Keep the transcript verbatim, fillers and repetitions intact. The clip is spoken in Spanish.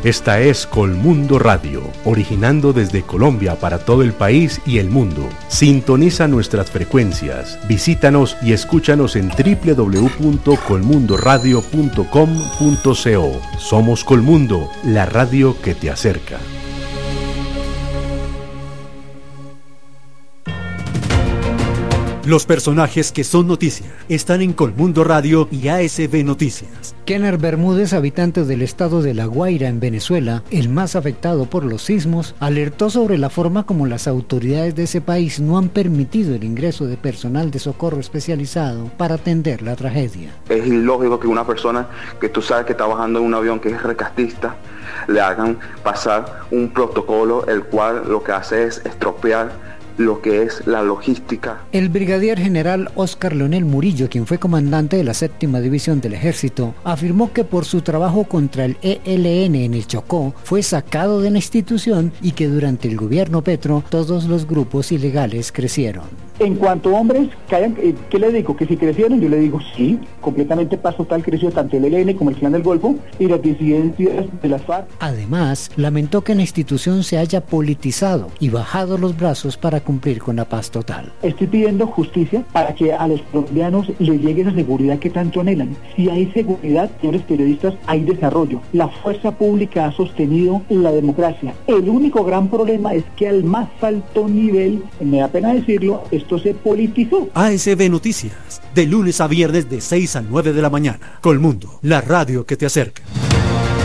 Esta es Colmundo Radio, originando desde Colombia para todo el país y el mundo. Sintoniza nuestras frecuencias, visítanos y escúchanos en doble u doble u doble u punto colmundo radio punto com punto co. Somos Colmundo, la radio que te acerca. Los personajes que son noticia están en Colmundo Radio y A S B Noticias. Kenner Bermúdez, habitante del estado de La Guaira en Venezuela, el más afectado por los sismos, alertó sobre la forma como las autoridades de ese país no han permitido el ingreso de personal de socorro especializado para atender la tragedia. Es ilógico que una persona que tú sabes que está bajando en un avión que es rescatista le hagan pasar un protocolo el cual lo que hace es estropear lo que es la logística. El brigadier general Óscar Leonel Murillo, quien fue comandante de la séptima división del ejército, afirmó que por su trabajo contra el E L N en el Chocó fue sacado de la institución y que durante el gobierno Petro todos los grupos ilegales crecieron. En cuanto a hombres, ¿qué le digo? Que si crecieron, yo le digo sí, completamente paz total, creció tanto el E L N como el Clan del Golfo y las disidencias de las FARC. Además, lamentó que la institución se haya politizado y bajado los brazos para cumplir con la paz total. Estoy pidiendo justicia para que a los colombianos les llegue esa seguridad que tanto anhelan. Si hay seguridad, señores periodistas, hay desarrollo. La fuerza pública ha sostenido la democracia. El único gran problema es que al más alto nivel, me da pena decirlo, esto se politizó. A S B Noticias, de lunes a viernes de seis a nueve de la mañana. Colmundo, la radio que te acerca.